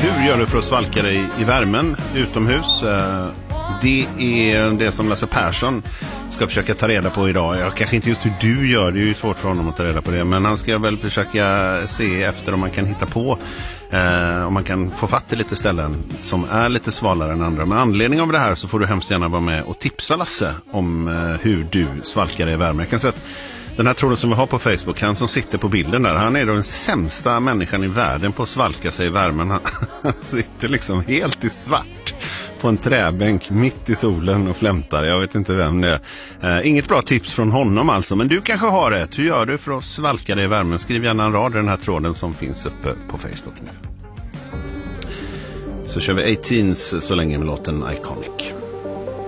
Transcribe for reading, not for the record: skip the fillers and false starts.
Hur gör du för att svalka dig i värmen utomhus? Det är det som Lasse Persson ska försöka ta reda på idag. Jag kanske inte just hur du gör, det är ju svårt för honom att ta reda på det. Men han ska väl försöka se efter om man kan hitta på, om man kan få fatt i lite ställen som är lite svalare än andra. Med anledning av det här så får du hemskt gärna vara med och tipsa Lasse om hur du svalkar dig i värmen. Jag kan säga att den här tråden som vi har på Facebook, han som sitter på bilden där, han är då den sämsta människan i världen på att svalka sig i värmen. Han sitter liksom helt i svart på en träbänk mitt i solen och flämtar. Jag vet inte vem det är. Inget bra tips från honom alltså, men du kanske har rätt. Hur gör du för att svalka dig i värmen? Skriv gärna en rad i den här tråden som finns uppe på Facebook nu. Så kör vi 18s så länge med låten Iconic.